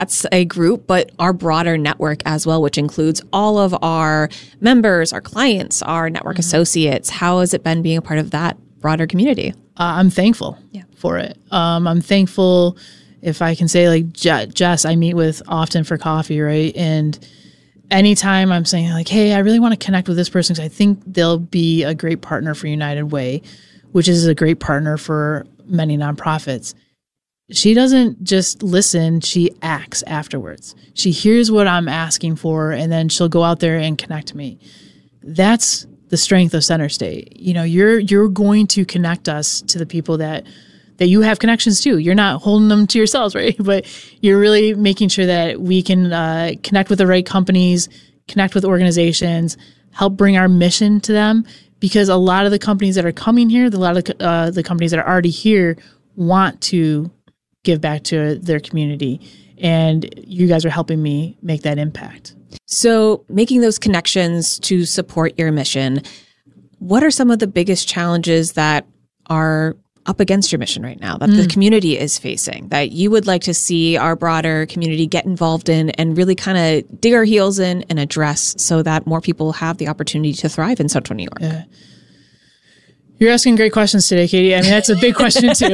that's a group, but our broader network as well, which includes all of our members, our clients, our network associates. How has it been being a part of that broader community? I'm thankful for it. I'm thankful, if I can say, like Jess, I meet with often for coffee, right? And anytime I'm saying like, hey, I really want to connect with this person because I think they'll be a great partner for United Way, which is a great partner for many nonprofits. She doesn't just listen, she acts afterwards. She hears what I'm asking for, and then she'll go out there and connect me. That's the strength of Center State. You know, you're going to connect us to the people that you have connections to. You're not holding them to yourselves, right? But you're really making sure that we can connect with the right companies, connect with organizations, help bring our mission to them. Because a lot of the companies that are coming here, a lot of the companies that are already here want to give back to their community. And you guys are helping me make that impact. So making those connections to support your mission, what are some of the biggest challenges that are up against your mission right now that the community is facing, that you would like to see our broader community get involved in and really kind of dig our heels in and address so that more people have the opportunity to thrive in Central New York? Yeah. You're asking great questions today, Katie. I mean, that's a big question too.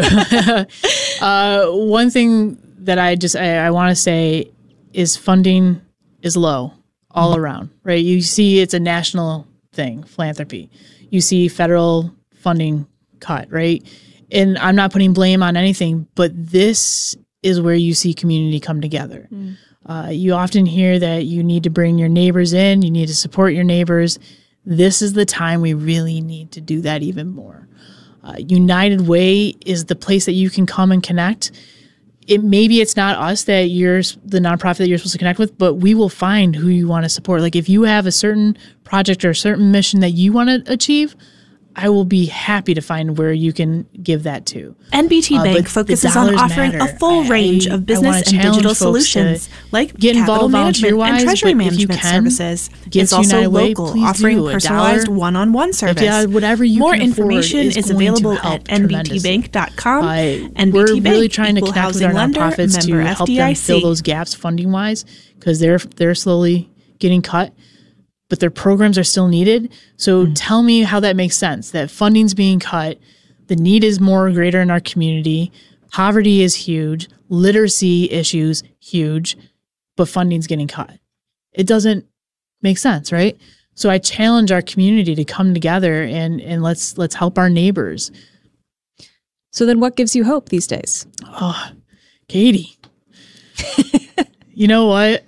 One thing that I want to say is funding is low all around, right? You see it's a national thing, philanthropy. You see federal funding cut, right? And I'm not putting blame on anything, but this is where you see community come together. You often hear that you need to bring your neighbors in, you need to support your neighbors. This is the time we really need to do that even more. United Way is the place that you can come and connect. Maybe it's not us that you're the nonprofit that you're supposed to connect with, but we will find who you want to support. Like if you have a certain project or a certain mission that you want to achieve, I will be happy to find where you can give that to. NBT Bank focuses on offering a full range of business and digital solutions like capital management and treasury management services. It's also local, offering personalized one-on-one service. Whatever you More can information afford is available at nbtbank.com. NBT We're Bank, really trying to equal connect with our housing lender, nonprofits to member help them fill FDIC. those gaps funding-wise because they're slowly getting cut. But their programs are still needed. So tell me how that makes sense, that funding's being cut, the need is more greater in our community, poverty is huge, literacy issues huge, but funding's getting cut. It doesn't make sense, right? So I challenge our community to come together and let's help our neighbors. So then what gives you hope these days? Oh, Katie. You know what?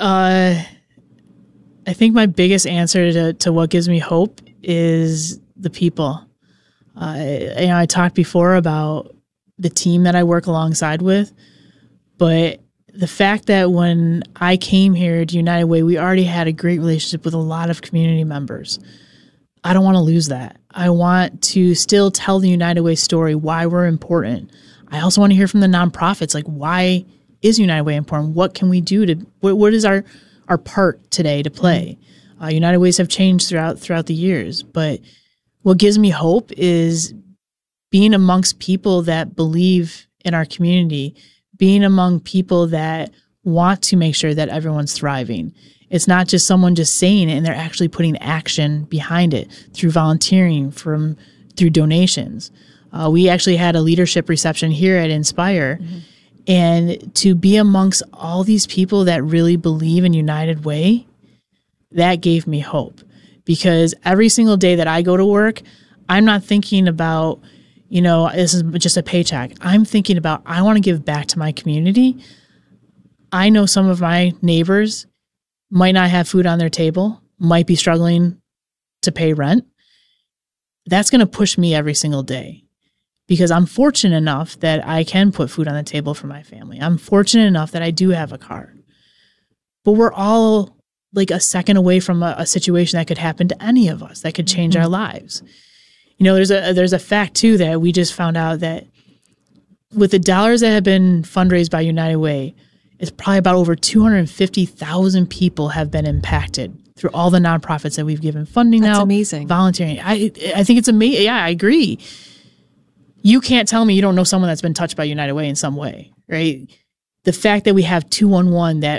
I think my biggest answer to what gives me hope is the people. I talked before about the team that I work alongside with, but the fact that when I came here to United Way, we already had a great relationship with a lot of community members. I don't want to lose that. I want to still tell the United Way story, why we're important. I also want to hear from the nonprofits, like why is United Way important? What can we do what is our part today to play? United Ways have changed throughout the years, but what gives me hope is being amongst people that believe in our community, being among people that want to make sure that everyone's thriving. It's not just someone just saying it, and they're actually putting action behind it through volunteering, through donations. We actually had a leadership reception here at Inspire, and to be amongst all these people that really believe in United Way, that gave me hope. Because every single day that I go to work, I'm not thinking about, this is just a paycheck. I'm thinking about, I want to give back to my community. I know some of my neighbors might not have food on their table, might be struggling to pay rent. That's going to push me every single day. Because I'm fortunate enough that I can put food on the table for my family. I'm fortunate enough that I do have a car. But we're all like a second away from a situation that could happen to any of us, that could change our lives. There's a fact too that we just found out that with the dollars that have been fundraised by United Way, it's probably about over 250,000 people have been impacted through all the nonprofits that we've given funding. That's now. Amazing. Volunteering. I think it's amazing. Yeah, I agree. You can't tell me you don't know someone that's been touched by United Way in some way, right? the fact that we have 211 that